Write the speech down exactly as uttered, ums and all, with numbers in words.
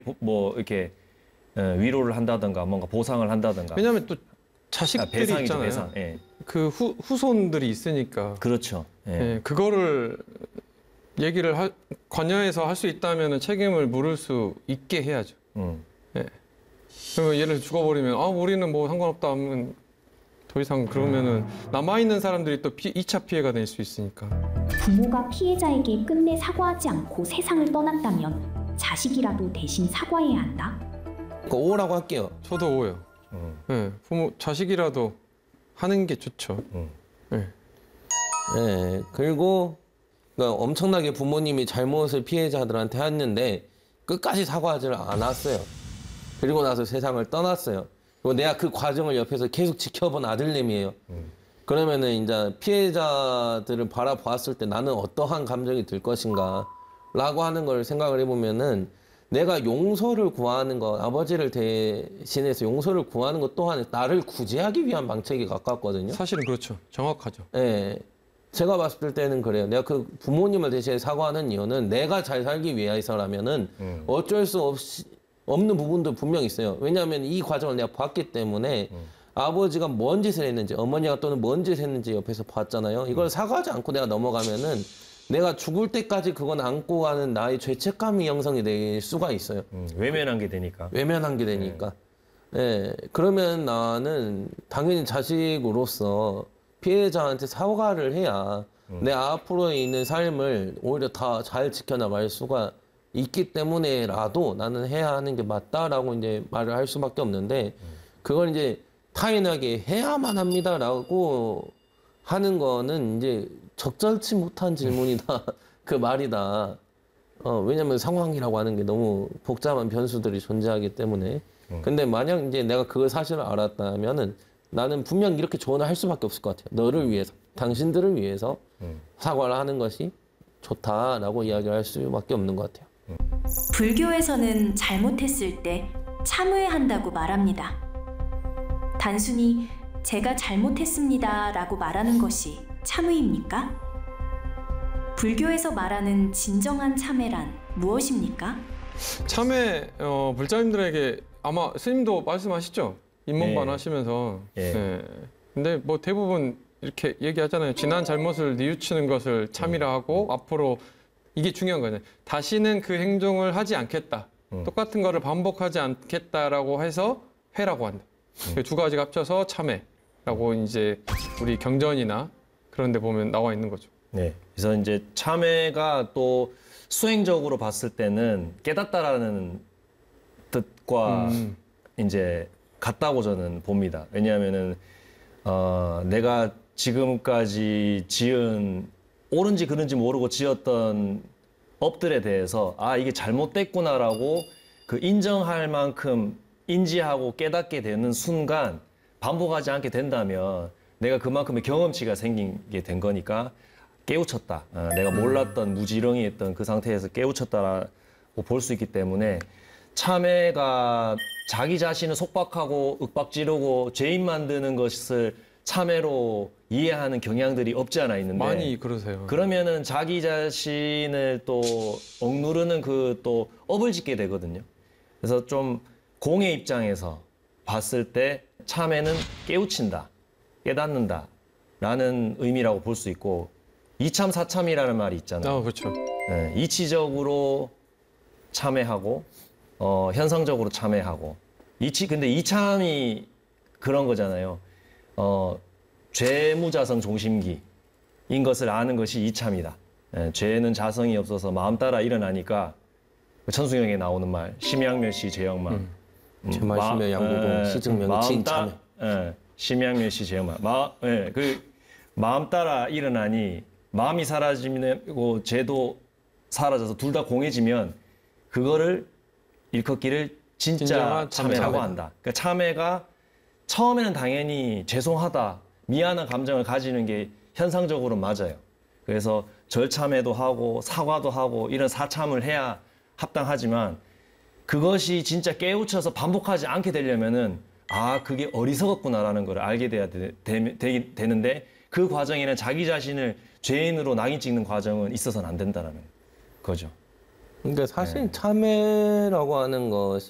뭐 이렇게 위로를 한다든가 뭔가 보상을 한다든가. 왜냐하면 또 자식들이 아, 배상이죠, 있잖아요. 배상. 예. 그 후, 후손들이 있으니까. 그렇죠. 예. 예, 그거를 얘기를 하, 관여해서 할 수 있다면 책임을 물을 수 있게 해야죠. 음. 예. 그러면 예를 들어 죽어버리면 아 우리는 뭐 상관없다 하면 더 이상 그러면은 남아있는 사람들이 또 피, 이 차 피해가 될 수 있으니까. 부모가 피해자에게 끝내 사과하지 않고 세상을 떠났다면 자식이라도 대신 사과해야 한다? 그러니까 오라고 할게요. 저도 오요. 음. 예, 부모 자식이라도 하는 게 좋죠. 음. 예. 네, 그리고 그러니까 엄청나게 부모님이 잘못을 피해자들한테 했는데 끝까지 사과하지를 않았어요. 그리고 나서 세상을 떠났어요. 그리고 내가 그 과정을 옆에서 계속 지켜본 아들님이에요. 음. 그러면은 이제 피해자들을 바라보았을 때 나는 어떠한 감정이 들 것인가 라고 하는 걸 생각을 해보면은 내가 용서를 구하는 것, 아버지를 대신해서 용서를 구하는 것 또한 나를 구제하기 위한 방책에 가깝거든요. 사실은 그렇죠. 정확하죠. 예. 제가 봤을 때는 그래요. 내가 그 부모님을 대신해 사과하는 이유는 내가 잘 살기 위해서라면은 음. 어쩔 수 없이 없는 부분도 분명 있어요. 왜냐하면 이 과정을 내가 봤기 때문에 음. 아버지가 뭔 짓을 했는지, 어머니가 또는 뭔 짓을 했는지 옆에서 봤잖아요. 이걸 사과하지 않고 내가 넘어가면은 내가 죽을 때까지 그건 안고 가는 나의 죄책감이 형성이 될 수가 있어요. 음. 외면한 게 되니까. 외면한 게 되니까. 예. 그러면 나는 당연히 자식으로서 피해자한테 사과를 해야 음. 내 앞으로 있는 삶을 오히려 다 잘 지켜나갈 수가 있기 때문에라도 나는 해야 하는 게 맞다라고 이제 말을 할 수밖에 없는데 그걸 이제 타인에게 해야만 합니다라고 하는 거는 이제 적절치 못한 질문이다. 그 말이다. 어, 왜냐면 상황이라고 하는 게 너무 복잡한 변수들이 존재하기 때문에. 근데 만약 이제 내가 그 사실을 알았다면은 나는 분명 이렇게 조언을 할 수밖에 없을 것 같아요. 너를 위해서, 당신들을 위해서 사과를 하는 것이 좋다라고 이야기를 할 수밖에 없는 것 같아요. 불교에서는 잘못했을 때 참아야 한다고 말합니다. 단순히 제가 잘못했습니다 라고 말하는 것이 참의입니까? 불교에서 말하는 진정한 참회란 무엇입니까? 참회 어, 불자님들에게 아마 스님도 말씀하시죠? 입문반 네. 하시면서. 예. 예. 근데 뭐 대부분 이렇게 얘기하잖아요. 지난 잘못을 뉘우치는 것을 참이라 하고 음. 앞으로 이게 중요한 거잖아요. 다시는 그 행동을 하지 않겠다. 음. 똑같은 거를 반복하지 않겠다라고 해서 회라고 한다. 음. 그 두 가지가 합쳐서 참회라고 이제 우리 경전이나 그런 데 보면 나와 있는 거죠. 네. 그래서 이제 참회가 또 수행적으로 봤을 때는 깨닫다라는 뜻과 음. 이제 같다고 저는 봅니다. 왜냐하면은 어, 내가 지금까지 지은 옳은지 그른지 모르고 지었던 업들에 대해서 아 이게 잘못됐구나라고 그 인정할 만큼 인지하고 깨닫게 되는 순간 반복하지 않게 된다면 내가 그만큼의 경험치가 생기게 된 거니까 깨우쳤다. 어, 내가 몰랐던 무지렁이했던 그 상태에서 깨우쳤다라고 볼 수 있기 때문에 참회가 자기 자신을 속박하고 윽박지르고 죄인 만드는 것을 참회로 이해하는 경향들이 없지 않아 있는데 많이 그러세요. 그러면은 자기 자신을 또 억누르는 그 또 업을 짓게 되거든요. 그래서 좀 공의 입장에서 봤을 때 참회는 깨우친다, 깨닫는다 라는 의미라고 볼 수 있고 이참 사참이라는 말이 있잖아요. 아, 그렇죠. 네, 이치적으로 참회하고 어, 현상적으로 참회하고 이치 근데 이참이 그런 거잖아요. 어, 죄무자성 종심기인 것을 아는 것이 이참이다. 예, 죄는 자성이 없어서 마음 따라 일어나니까 천수경에 나오는 말 심양멸시 죄영만 음. 음, 제말심여 마- 양구공 예, 시증명의 마음 치인참회. 따- 예, 심양멸시 죄영만 마, 예, 그 마음 따라 일어나니 마음이 사라지고 죄도 사라져서 둘 다 공해지면 그거를 일컫기를 진짜 진정한 참회라고 참회. 한다. 그러니까 참회가 처음에는 당연히 죄송하다, 미안한 감정을 가지는 게 현상적으로 맞아요. 그래서 절참회도 하고 사과도 하고 이런 사참을 해야 합당하지만 그것이 진짜 깨우쳐서 반복하지 않게 되려면은 아 그게 어리석었구나라는 걸 알게 돼야 되, 되, 되, 되는데 그 과정에는 자기 자신을 죄인으로 낙인 찍는 과정은 있어서는 안 된다는 거죠. 그러니까 사실 참회라고 하는 것이